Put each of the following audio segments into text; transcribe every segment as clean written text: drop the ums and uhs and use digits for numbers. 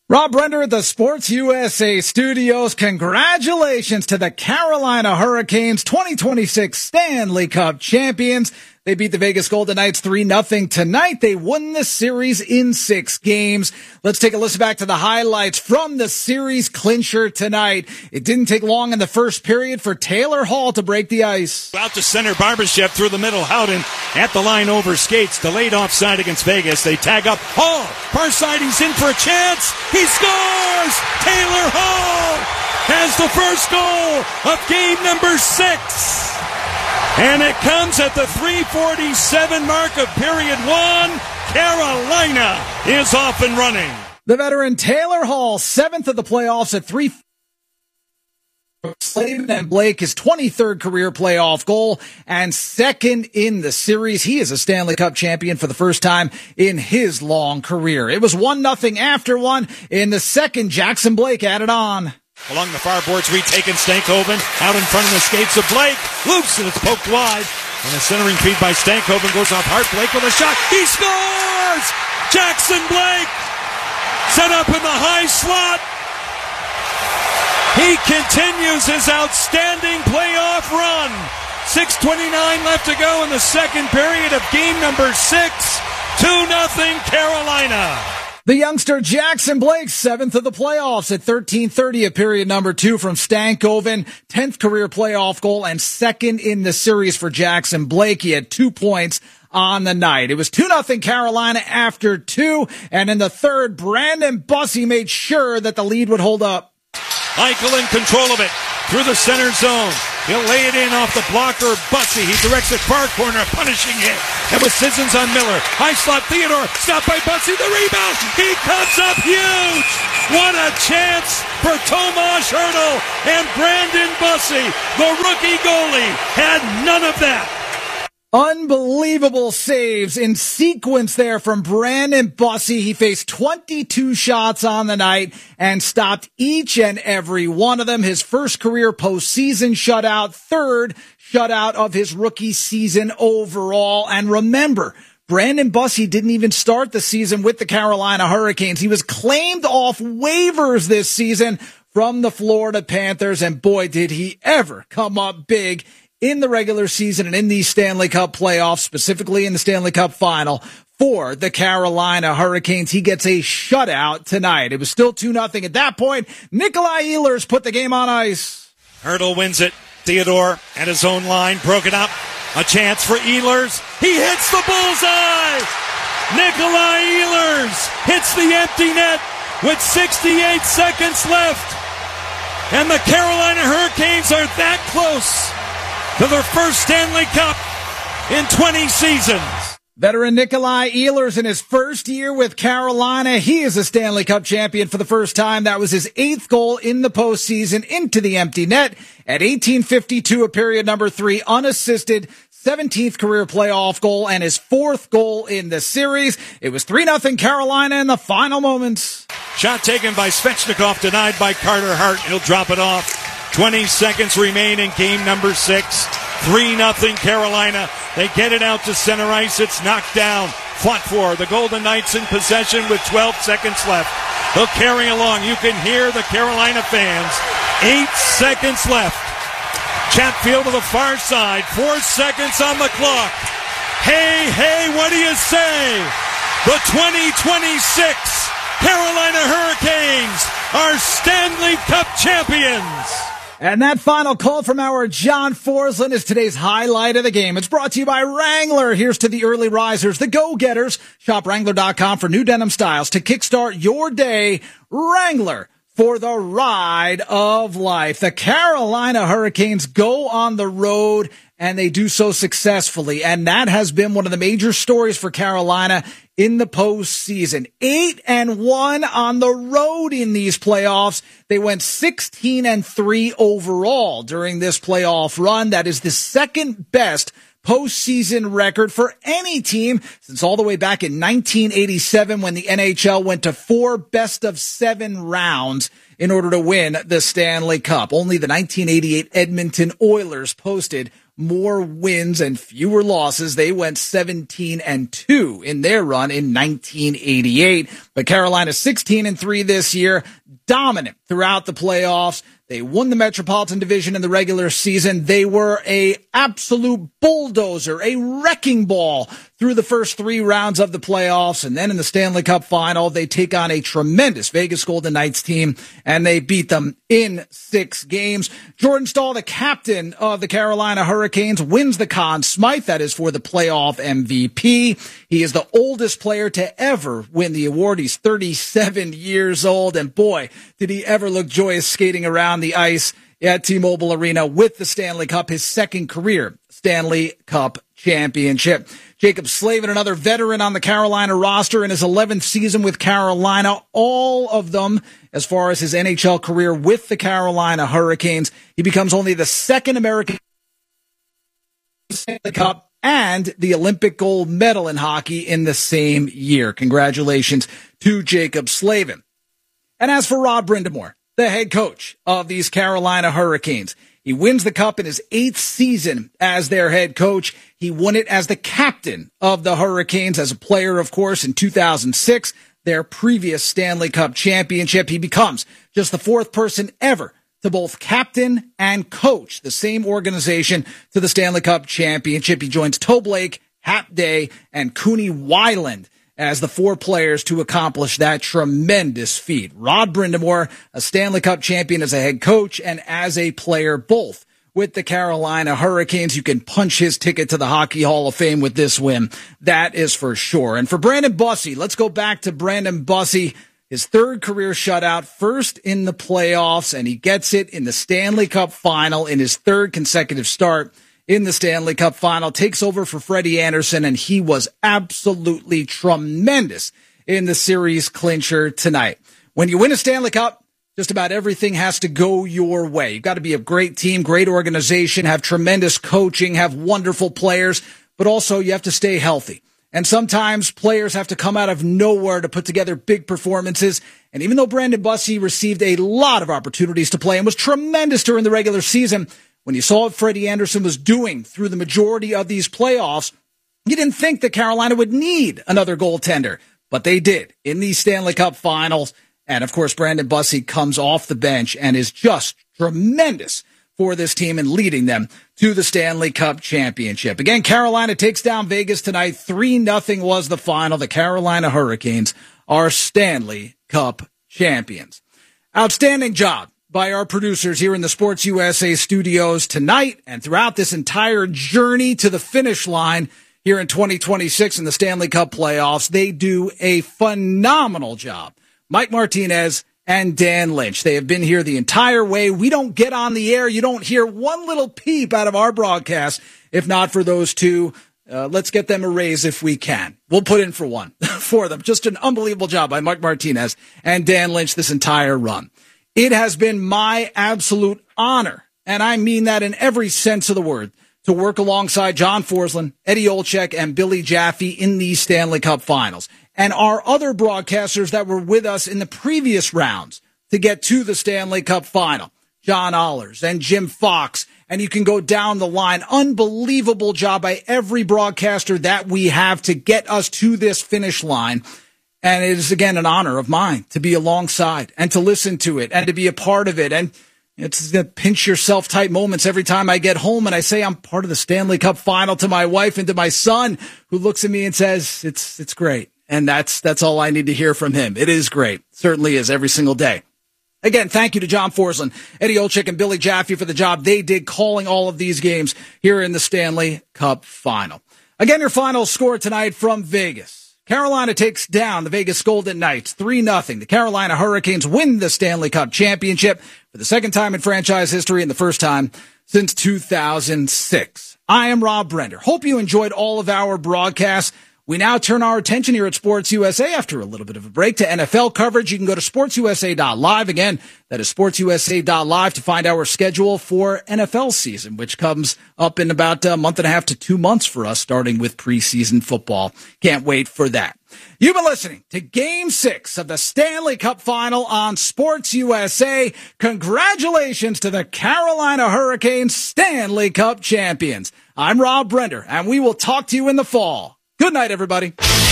Rob Brender at the Sports USA studios. Congratulations to the Carolina Hurricanes, 2026 Stanley Cup champions. They beat the Vegas Golden Knights 3-0 tonight. They won the series in 6 games. Let's take a listen back to the highlights from the series clincher tonight. It didn't take long in the first period for Taylor Hall to break the ice. Out to center, Barbashev through the middle. Howden at the line over skates. Delayed offside against Vegas. They tag up Hall. Far side, he's in for a chance. He scores! Taylor Hall has the first goal of game number 6. And it comes at the 3:47 mark of period 1. Carolina is off and running. The veteran Taylor Hall, 7th of the playoffs at 3. Slavin and Blake, his 23rd career playoff goal and 2nd in the series. He is a Stanley Cup champion for the first time in his long career. It was 1-0 after 1. In the second, Jackson Blake added on. Along the far boards, retaken Stankoven. Out in front of the skates of Blake. Loose, and it's poked wide. And a centering feed by Stankoven goes off hard. Blake with a shot. He scores! Jackson Blake set up in the high slot. He continues his outstanding playoff run. 6:29 left to go in the second period of game number 6. 2-0 Carolina. The youngster Jackson Blake, 7th of the playoffs at 13:30 of period number 2 from Stankoven. 10th career playoff goal and 2nd in the series for Jackson Blake. He had 2 points on the night. It was 2-0 Carolina after 2. And in the third, Brandon Bussi made sure that the lead would hold up. Eichel in control of it through the center zone. He'll lay it in off the blocker, Bussi. He directs it far corner, punishing hit. And with Sissons on Miller. High slot, Theodore. Stopped by Bussi. The rebound. He comes up huge. What a chance for Tomas Hertl and Brandon Bussi. The rookie goalie had none of that. Unbelievable saves in sequence there from Brandon Bussi. He faced 22 shots on the night and stopped each and every one of them. His first career postseason shutout, 3rd shutout of his rookie season overall. And remember, Brandon Bussi didn't even start the season with the Carolina Hurricanes. He was claimed off waivers this season from the Florida Panthers. And boy, did he ever come up big in the regular season and in these Stanley Cup playoffs, specifically in the Stanley Cup final for the Carolina Hurricanes. He gets a shutout tonight. It was still 2-0 at that point. Nikolai Ehlers put the game on ice. Hertl wins it. Theodore at his own line, broken up. A chance for Ehlers. He hits the bullseye. Nikolai Ehlers hits the empty net with 68 seconds left. And the Carolina Hurricanes are that close to their first Stanley Cup in 20 seasons. Veteran Nikolai Ehlers in his first year with Carolina. He is a Stanley Cup champion for the first time. That was his 8th goal in the postseason into the empty net at 18:52 of period number 3, unassisted. 17th career playoff goal and his 4th goal in the series. It was 3-0 Carolina in the final moments. Shot taken by Svechnikov, denied by Carter Hart. He'll drop it off. 20 seconds remain in game number 6. 3-0 Carolina. They get it out to center ice. It's knocked down. Fought for. The Golden Knights in possession with 12 seconds left. They'll carry along. You can hear the Carolina fans. 8 seconds left. Chatfield to the far side. 4 seconds on the clock. Hey, what do you say? The 2026 Carolina Hurricanes are Stanley Cup champions. And that final call from our John Forsland is today's highlight of the game. It's brought to you by Wrangler. Here's to the early risers, the go-getters. Shop Wrangler.com for new denim styles to kickstart your day. Wrangler, for the ride of life. The Carolina Hurricanes go on the road, and they do so successfully. And that has been one of the major stories for Carolina in the postseason. 8-1 on the road in these playoffs. They went 16-3 overall during this playoff run. That is the second best postseason record for any team since all the way back in 1987 when the NHL went to 4 best-of-7 rounds in order to win the Stanley Cup. Only the 1988 Edmonton Oilers posted more wins and fewer losses. They went 17-2 in their run in 1988. But Carolina 16-3 this year, dominant throughout the playoffs. They won the Metropolitan Division in the regular season. They were a absolute bulldozer, a wrecking ball through the first 3 rounds of the playoffs. And then in the Stanley Cup final, they take on a tremendous Vegas Golden Knights team, and they beat them in 6 games. Jordan Staal, the captain of the Carolina Hurricanes, wins the Conn Smythe. That is for the playoff MVP. He is the oldest player to ever win the award. He's 37 years old, and boy, did he ever look joyous skating around the ice at T-Mobile Arena with the Stanley Cup, his second career Stanley Cup championship. Jacob Slavin, another veteran on the Carolina roster in his 11th season with Carolina, all of them as far as his NHL career with the Carolina Hurricanes. He becomes only the second American Stanley Cup and the Olympic gold medal in hockey in the same year. Congratulations to Jacob Slavin. And as for Rod Brind'Amour, the head coach of these Carolina Hurricanes, he wins the Cup in his 8th season as their head coach. He won it as the captain of the Hurricanes, as a player, of course, in 2006, their previous Stanley Cup championship. He becomes just the 4th person ever to both captain and coach the same organization to the Stanley Cup championship. He joins Toe Blake, Hap Day, and Cooney Weiland as the 4 players to accomplish that tremendous feat. Rod Brind'Amour, a Stanley Cup champion as a head coach and as a player, both with the Carolina Hurricanes. You can punch his ticket to the Hockey Hall of Fame with this win. That is for sure. And for Brandon Bussi, let's go back to Brandon Bussi. His 3rd career shutout, first in the playoffs, and he gets it in the Stanley Cup final in his 3rd consecutive start in the Stanley Cup final, takes over for Freddie Anderson, and he was absolutely tremendous in the series clincher tonight. When you win a Stanley Cup, just about everything has to go your way. You've got to be a great team, great organization, have tremendous coaching, have wonderful players, but also you have to stay healthy. And sometimes players have to come out of nowhere to put together big performances. And even though Brandon Bussi received a lot of opportunities to play and was tremendous during the regular season, when you saw what Freddie Anderson was doing through the majority of these playoffs, you didn't think that Carolina would need another goaltender, but they did in these Stanley Cup finals. And of course, Brandon Bussi comes off the bench and is just tremendous for this team and leading them to the Stanley Cup championship. Again, Carolina takes down Vegas tonight. 3-0 was the final. The Carolina Hurricanes are Stanley Cup champions. Outstanding job by our producers here in the Sports USA studios tonight and throughout this entire journey to the finish line here in 2026 in the Stanley Cup playoffs. They do a phenomenal job. Mike Martinez and Dan Lynch. They have been here the entire way. We don't get on the air. You don't hear one little peep out of our broadcast. If not for those two, let's get them a raise if we can. We'll put in for one for them. Just an unbelievable job by Mike Martinez and Dan Lynch this entire run. It has been my absolute honor, and I mean that in every sense of the word, to work alongside John Forslund, Eddie Olczyk, and Billy Jaffe in these Stanley Cup finals. And our other broadcasters that were with us in the previous rounds to get to the Stanley Cup final, John Ollers and Jim Fox, and you can go down the line. Unbelievable job by every broadcaster that we have to get us to this finish line. And it is, again, an honor of mine to be alongside and to listen to it and to be a part of it. And it's the pinch yourself type moments every time I get home and I say I'm part of the Stanley Cup final to my wife and to my son, who looks at me and says, it's great. And that's all I need to hear from him. It is great. Certainly is every single day. Again, thank you to John Forslund, Eddie Olczyk, and Billy Jaffe for the job they did calling all of these games here in the Stanley Cup final. Again, your final score tonight from Vegas. Carolina takes down the Vegas Golden Knights 3-0. The Carolina Hurricanes win the Stanley Cup championship for the second time in franchise history and the first time since 2006. I am Rob Brender. Hope you enjoyed all of our broadcasts. We now turn our attention here at Sports USA after a little bit of a break to NFL coverage. You can go to sportsusa.live. Again, that is sportsusa.live to find our schedule for NFL season, which comes up in about a month and a half to 2 months for us, starting with preseason football. Can't wait for that. You've been listening to Game 6 of the Stanley Cup Final on Sports USA. Congratulations to the Carolina Hurricanes, Stanley Cup champions. I'm Rob Brender, and we will talk to you in the fall. Good night, everybody.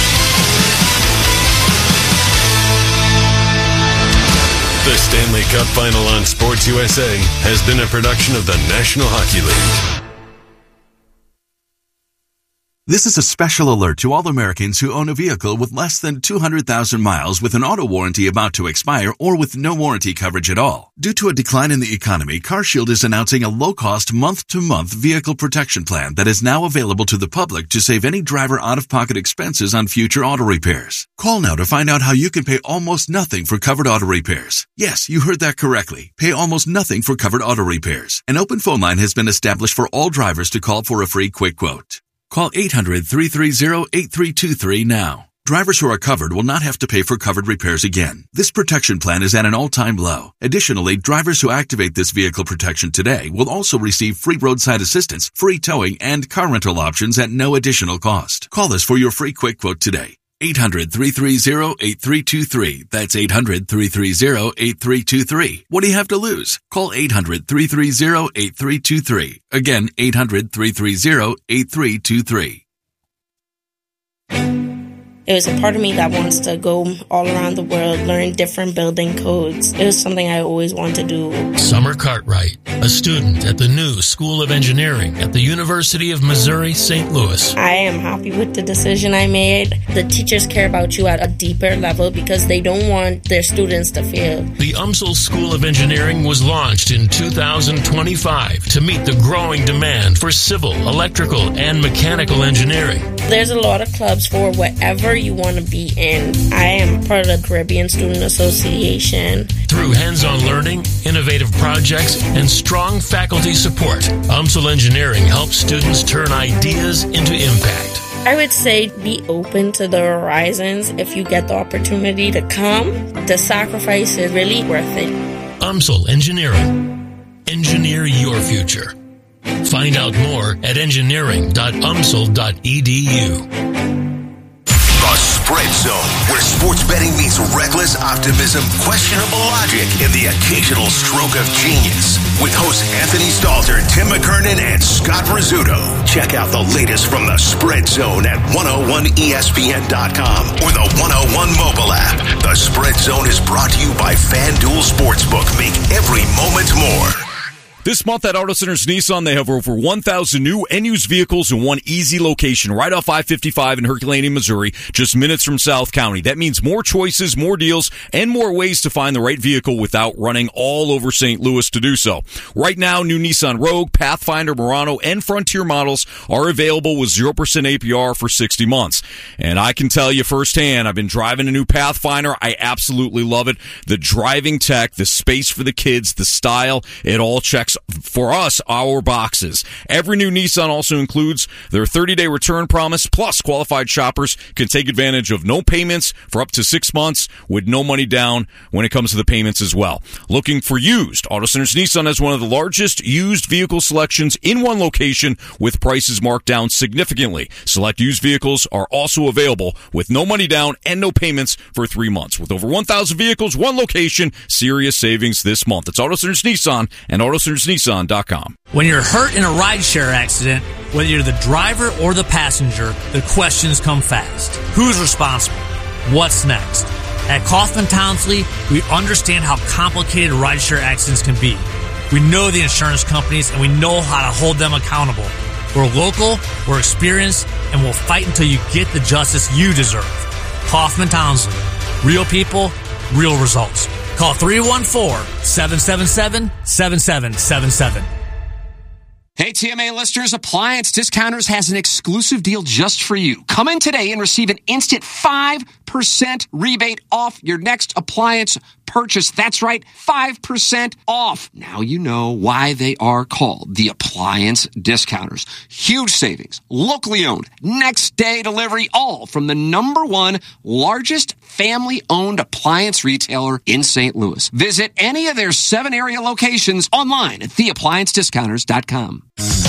The Stanley Cup Final on Sports USA has been a production of the National Hockey League. This is a special alert to all Americans who own a vehicle with less than 200,000 miles with an auto warranty about to expire or with no warranty coverage at all. Due to a decline in the economy, CarShield is announcing a low-cost month-to-month vehicle protection plan that is now available to the public to save any driver out-of-pocket expenses on future auto repairs. Call now to find out how you can pay almost nothing for covered auto repairs. Yes, you heard that correctly. Pay almost nothing for covered auto repairs. An open phone line has been established for all drivers to call for a free quick quote. Call 800-330-8323 now. Drivers who are covered will not have to pay for covered repairs again. This protection plan is at an all-time low. Additionally, drivers who activate this vehicle protection today will also receive free roadside assistance, free towing, and car rental options at no additional cost. Call us for your free quick quote today. 800-330-8323. That's 800-330-8323. What do you have to lose? Call 800-330-8323. Again, 800-330-8323. It was a part of me that wants to go all around the world, learn different building codes. It was something I always wanted to do. Summer Cartwright, a student at the new School of Engineering at the University of Missouri, St. Louis. I am happy with the decision I made. The teachers care about you at a deeper level because they don't want their students to fail. The UMSL School of Engineering was launched in 2025 to meet the growing demand for civil, electrical, and mechanical engineering. There's a lot of clubs for whatever you want to be in. I am part of the Caribbean Student Association. Through hands-on learning, innovative projects, and strong faculty support, UMSL Engineering helps students turn ideas into impact. I would say be open to the horizons if you get the opportunity to come. The sacrifice is really worth it. UMSL Engineering. Engineer your future. Find out more at engineering.umsl.edu. Spread Zone, where sports betting meets reckless optimism, questionable logic, and the occasional stroke of genius. With hosts Anthony Stalter, Tim McKernan, and Scott Rizzuto. Check out the latest from the Spread Zone at 101ESPN.com or the 101 mobile app. The Spread Zone is brought to you by FanDuel Sportsbook. Make every moment more. This month at Auto Centers Nissan, they have over 1,000 new and used vehicles in one easy location right off I-55 in Herculaneum, Missouri, just minutes from South County. That means more choices, more deals, and more ways to find the right vehicle without running all over St. Louis to do so. Right now, new Nissan Rogue, Pathfinder, Murano, and Frontier models are available with 0% APR for 60 months. And I can tell you firsthand, I've been driving a new Pathfinder. I absolutely love it. The driving tech, the space for the kids, the style, it all checks for us, our boxes. Every new Nissan also includes their 30-day return promise, plus qualified shoppers can take advantage of no payments for up to 6 months with no money down when it comes to the payments as well. Looking for used? Auto Centers Nissan has one of the largest used vehicle selections in one location with prices marked down significantly. Select used vehicles are also available with no money down and no payments for 3 months. With over 1,000 vehicles, one location, serious savings this month. It's Auto Centers Nissan and AutoCentersNissan.com. When you're hurt in a rideshare accident, whether you're the driver or the passenger, the questions come fast. Who's responsible? What's next? At Kaufman Townsley, we understand how complicated rideshare accidents can be. We know the insurance companies and we know how to hold them accountable. We're local, we're experienced, and we'll fight until you get the justice you deserve. Kaufman Townsley. Real people, real results. Call 314-777-7777. Hey, TMA listeners, Appliance Discounters has an exclusive deal just for you. Come in today and receive an instant 5% rebate off your next appliance purchase. That's right, 5% off. Now you know why they are called the Appliance Discounters. Huge savings, locally owned, next day delivery, all from the #1 largest family-owned appliance retailer in St. Louis. Visit any of their 7 area locations online at theappliancediscounters.com.